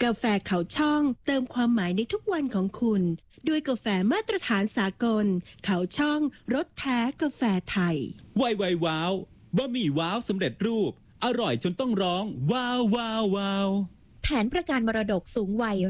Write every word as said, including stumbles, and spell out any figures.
กาแฟเขาช่องเติมความหมายในทุกวันของคุณด้วยกาแฟมาตรฐานสากลเขาช่องรสแท้กาแฟไทยไวไวว้าวบะหมี่ว้าวสำเร็จรูปอร่อยจนต้องร้องว้าวว้าวว้าวแผนประกันมรดกสูงวัย